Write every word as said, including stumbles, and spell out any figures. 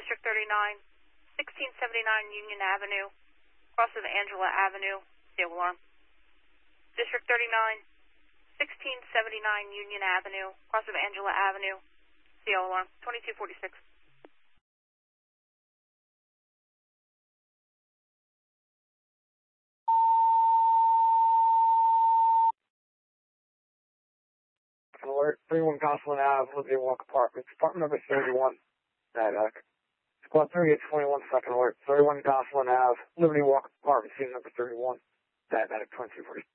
District thirty-nine, sixteen seventy-nine Union Avenue, cross of Angela Avenue, C O alarm. District thirty-nine, sixteen seventy-nine Union Avenue, cross of Angela Avenue, C O alarm, twenty-two forty-six. Alert, thirty-one Gosselin Ave, Liberty Walk Apartments, apartment number thirty-one. That, uh, squad thirty-eight twenty-one, second alert, thirty-one Gosselin Ave, Liberty Walk Apartments, scene number thirty-one. That, that, twenty-two forty-six.